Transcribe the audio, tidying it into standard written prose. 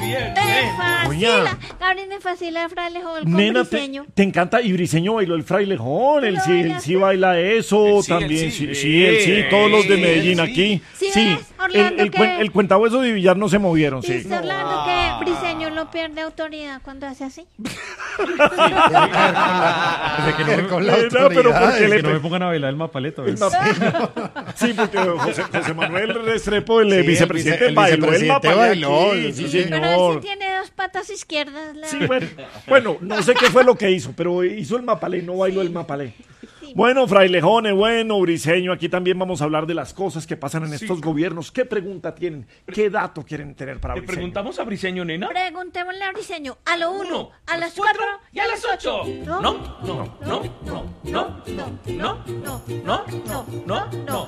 bien. Me fascina. Oiga. Gabriel, me fascina el frailejón con Nena, Briseño. te encanta. Y Briseño bailó el frailejón. Él sí baila eso Él sí, también. él Sí, sí. él sí. Todos los de Medellín Sí. aquí. ¿Sí ves, Orlando, que- El cuentahueso de Villar no se movieron, sí. Dice Orlando que Briseño no pierde autoridad cuando hace así. Desde que no me, Con la Nena, pero autoridad. ¿por qué desde le que no me pongan a bailar el mapaleto. El ¿ves? Sí, porque José Manuel Restrepo, el Sí, vicepresidente, el bailó el vicepresidente mapa bailó, aquí. Sí, sí. Pero él señor. sí tiene dos patas izquierdas. Sí, bueno, no sé qué fue lo que hizo, pero hizo el mapalé, no bailó el mapalé. Bueno, frailejones, bueno, Briseño, aquí también vamos a hablar de las cosas que pasan en estos gobiernos. ¿Qué pregunta tienen? ¿Qué dato quieren tener para ¿Le Briseño? preguntamos a Briseño, nena? Preguntémosle a Briseño a lo 1, a las 4 4 y a las 8. No, No, no, no, no, no, no, no, no, no, no, no, no.